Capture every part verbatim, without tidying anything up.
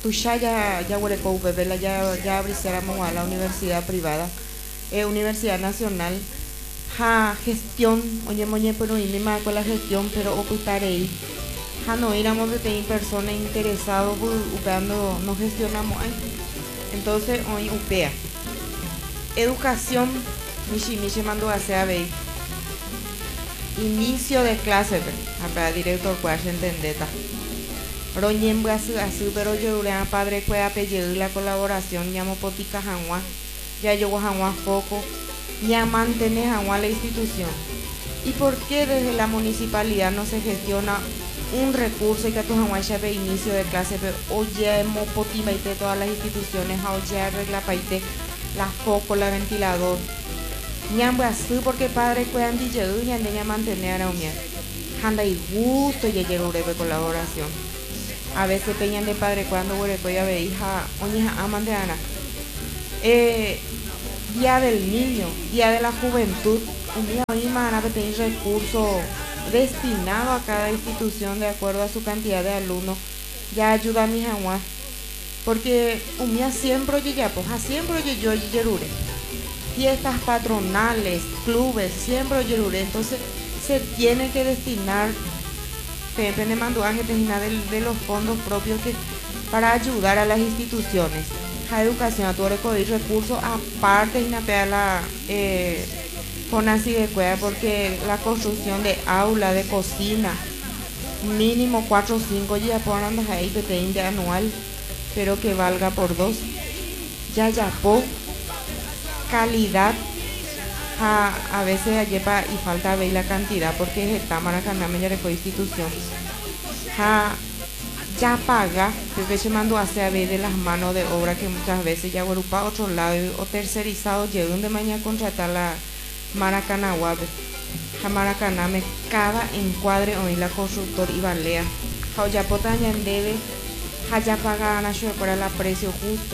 tu ya ya ya hueco bebé ya ya abriremos a la universidad privada, eh, universidad nacional, ja gestión, oye moñe pero y mi con la gestión pero ocultar ahí, ja no éramos de tener personas interesados buscando no gestionamos ahí, entonces hoy upea, educación, michi michi mando a hacer a ver, inicio de clase, acá director cuál se entendeta. Roñem así así pero yo le a padre que apellido la colaboración llamo potica janwa ya yo janwa foco ya mantener janwa la institución y por qué desde la municipalidad no se gestiona un recurso y que tu janwa ya ve inicio de clase pero oye mo potima y todas las instituciones oye arregla paite la foco la ventilador ñambo así porque padre que han dicho ya ya mantener a un anda y gusto y llegó de colaboración. A veces peñan de padre cuando voy a ver hija, oña aman de Ana. Eh, día del niño, día de la juventud, un día misma Ana tener recursos destinados a cada institución de acuerdo a su cantidad de alumnos. Ya ayuda a mi jamás. Porque un día siempre oye ya, pues siempre oye yo yerure. Fiestas patronales, clubes, siempre oye yerure. Entonces se tiene que destinar Pepe mandó a destinar de, de los fondos propios que, para ayudar a las instituciones. La educación a todo recoger recursos aparte de la eh, con así de cueva porque la construcción de aula, de cocina, mínimo cuatro o cinco ya ponen ahí de anual, pero que valga por dos. Ya ya po calidad. A, a veces ayepa y falta ver la cantidad porque está Maracaná me ya fue institución ja, ya paga que se mandó a hacer a ver de las manos de obra que muchas veces ya agrupa a otro lado o tercerizado llegan de mañana a contratar la Maracaná ja Maracaná me cada encuadre hoy la constructor y balea ja ya potaña debe ja ya paga a Nacho para el precio justo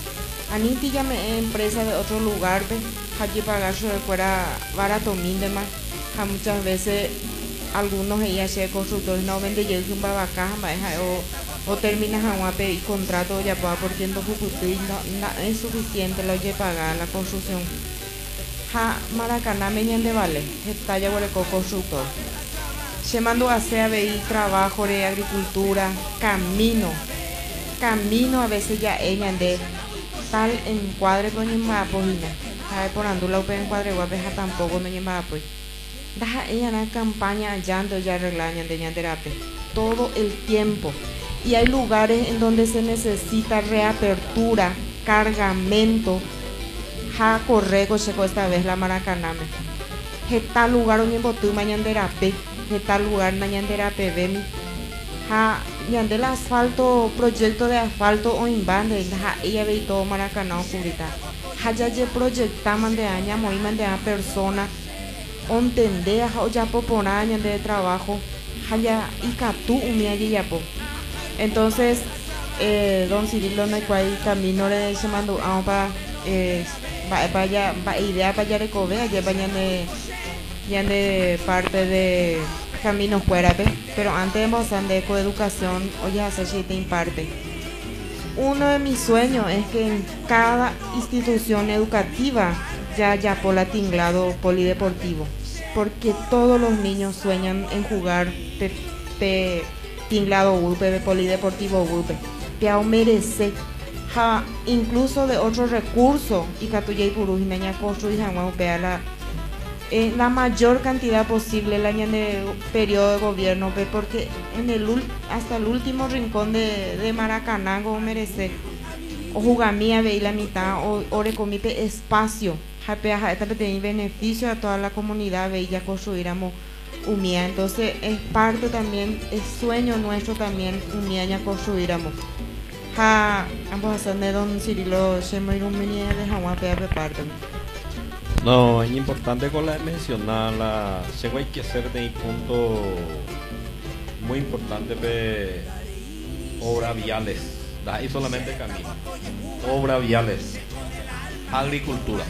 Aniti ya me empresa de otro lugar ve allí pagar su fuera barato mínima muchas veces algunos ellas se constructores no venden yo un babacá o o terminas a un y contrato ya para por ciento no, no es suficiente lo que pagar la construcción ja Maracaná meñan de vale está ya por el constructor se mandó a hacer a ver trabajo de agricultura camino camino a veces ya ella de tal encuadre con mi mapojina por andula upe encuadre guapeja tampoco no lleva pues deja ella en la campaña llanto ya arreglañan de terapia todo el tiempo y hay lugares en donde se necesita reapertura cargamento ja corrego checo esta vez la Maracaná que tal lugar donde botu mañana terapia que tal lugar mañana terapia vemi ja yande el asfalto proyecto de asfalto o invande ja ella ve todo Maracaná curita ja ya proyectaman de año muy mande a persona entender o ya poporaña de trabajo ja ya y catu umia ya po entonces eh, don Cirilo no hay cual camino le se mandó a para eh, vaya va idea para ya recoger ya vayan de ya de parte de caminos fuera pero antes de de coeducación oye hacer si te imparte uno de mis sueños es que en cada institución educativa ya haya pola tinglado polideportivo porque todos los niños sueñan en jugar pe, pe, tinglado urbe polideportivo urbe pero merece ja, incluso de otros recursos y catuya y purujinaña construir la Eh, la mayor cantidad posible el año de periodo de gobierno porque en el hasta el último rincón de, de Maracaná como merece o jugamía ve la mitad o ore comite espacio japea esta tiene beneficio a toda la comunidad ve ya construiramos umía entonces es parte también es sueño nuestro también umía ya construiramos ja ambos hacen de don Cirilo se me un mini de Jaguar de parte. No, es importante con la mencionar la según hay que hacer de un punto muy importante de obras viales, da ahí solamente camino, obras viales, agricultura.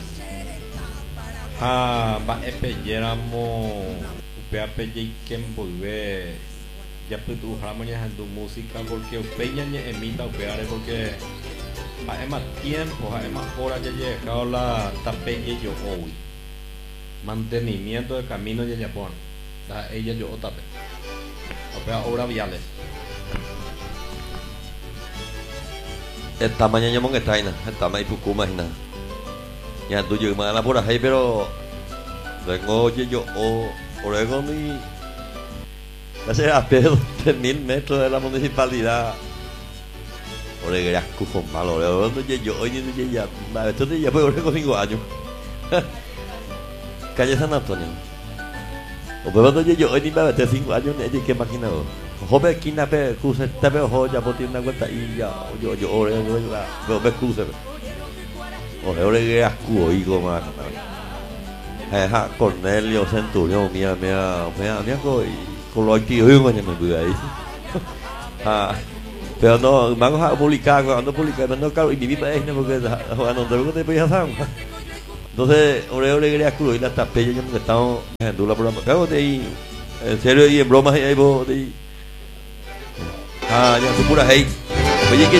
Ah, va espelléramos, upea pelle que envolver ya pues tú ramos ya en tu música porque peña ya emita opeare porque hay más tiempo, hay más horas ya llegado la tapeña yo hoy mantenimiento de camino ya Japón da ella yo tape opera obras viales esta mañana yo me está ina esta mañana tú imagina ya tú yo me la por ahí pero vengo yo o Oregón y hace a pedo tres mil metros de la municipalidad Oregón con malo Oregón yo hoy ni ya esto ya fue Oregón cinco años calle San Antonio o pero yo hoy ni me mete cinco años ni que máquina joven quina pe cruce te veo joya por tiene una cuenta y ya yo yo Oregón la veo me cruce Oregón asco y como ha Cornelio Centurión mía mía mía mía coi con lo tío yo me me ahí ah pero no vamos a publicar cuando publicar no claro y mi vida es porque cuando tengo que te pensar entonces ore ore quería culo y la tapella yo me estaba dejando la programa cago de ahí en serio y en bromas ahí vos de ah ya tú pura hey oye que